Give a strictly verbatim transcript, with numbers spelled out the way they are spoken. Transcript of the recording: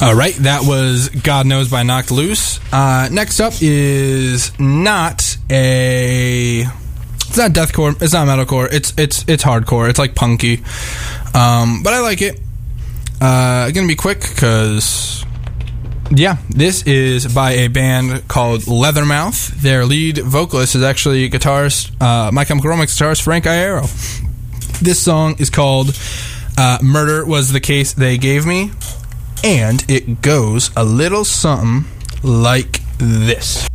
All right, that was God Knows by Knocked Loose. Uh, next up is not a... It's not deathcore. It's not metalcore. It's it's it's hardcore. It's like punky. Um, but I like it. Uh, gonna be quick because... Yeah, this is by a band called Leathermouth. Their lead vocalist is actually guitarist, uh, My Chemical Romance guitarist Frank Iero. This song is called uh, Murder Was the Case They Gave Me, and it goes a little something like this.